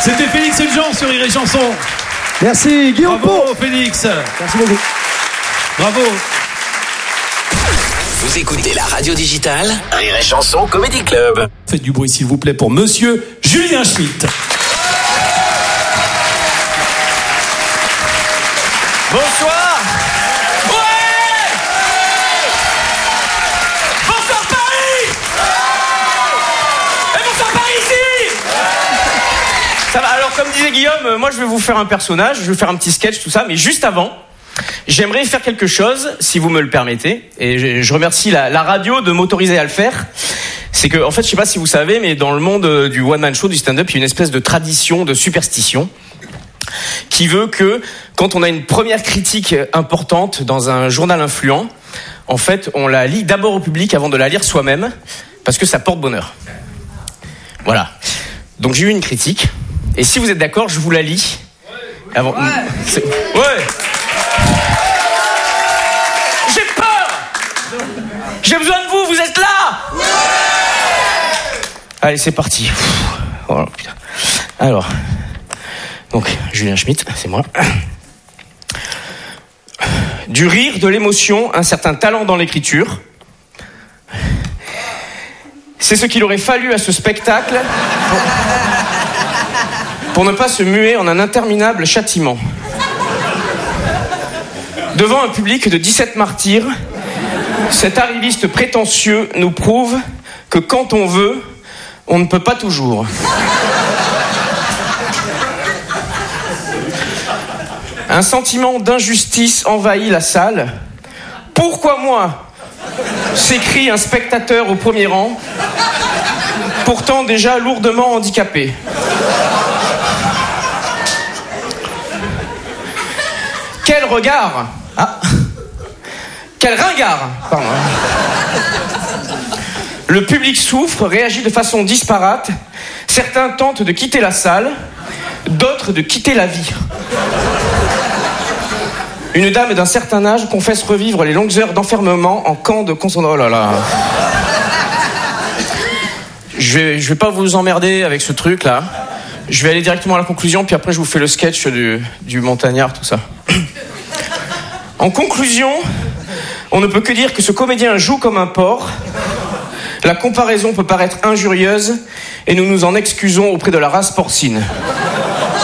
C'était Félix et Jean sur Rire et Chanson. Merci Guillaume. Bravo Félix. Merci beaucoup. Bravo. Vous écoutez la radio digitale Rire et Chanson Comedy Club. Faites du bruit s'il vous plaît pour monsieur Julien Schmitt. Bonsoir. Ouais. Bonsoir Paris. Et bonsoir Paris ici. Ça va, alors comme disait Guillaume, moi je vais vous faire un personnage, je vais faire un petit sketch, tout ça, mais juste avant, j'aimerais faire quelque chose, si vous me le permettez, et je remercie la radio de m'autoriser à le faire. C'est que, en fait, je sais pas si vous savez, mais dans le monde du one-man show, du stand-up, il y a une espèce de tradition, de superstition, qui veut que, quand on a une première critique importante dans un journal influent, en fait, on la lit d'abord au public avant de la lire soi-même, parce que ça porte bonheur. Voilà. Donc j'ai eu une critique, et si vous êtes d'accord, je vous la lis. Avant... Ouais. J'ai peur. J'ai besoin de vous, vous êtes là. Allez, c'est parti. Oh, putain. Alors, donc, Julien Schmitt, c'est moi. Du rire, de l'émotion, un certain talent dans l'écriture. C'est ce qu'il aurait fallu à ce spectacle pour ne pas se muer en un interminable châtiment. Devant un public de 17 martyrs, cet arriviste prétentieux nous prouve que quand on veut, on ne peut pas toujours. Un sentiment d'injustice envahit la salle. Pourquoi moi ? S'écrie un spectateur au premier rang, pourtant déjà lourdement handicapé. Quel regard ! Ah. Quel ringard ! Pardon. Le public souffre, réagit de façon disparate. Certains tentent de quitter la salle, d'autres de quitter la vie. Une dame d'un certain âge confesse revivre les longues heures d'enfermement en camp de concentration. Oh là là. Je vais pas vous emmerder avec ce truc là. Je vais aller directement à la conclusion, puis après je vous fais le sketch du montagnard, tout ça. En conclusion, on ne peut que dire que ce comédien joue comme un porc. La comparaison peut paraître injurieuse et nous nous en excusons auprès de la race porcine.